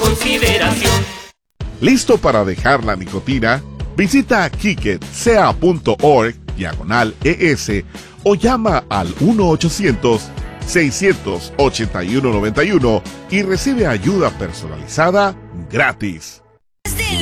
consideración. ¿Listo para dejar la nicotina? Visita kicketcea.org/ES o llama al 1-800-681-9191 y recibe ayuda personalizada gratis.